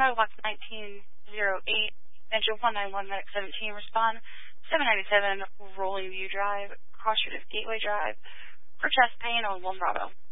Chicago Box 1908, Metro 191, Medic 17, respond 797, Rolling View Drive, Cross Street of Gateway Drive, for chest pain on 1 Bravo.